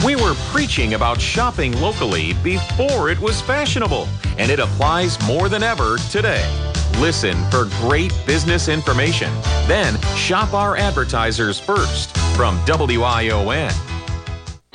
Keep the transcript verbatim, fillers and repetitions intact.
We were preaching about shopping locally before it was fashionable, and it applies more than ever today. Listen for great business information. Then shop our advertisers first. From W I O N,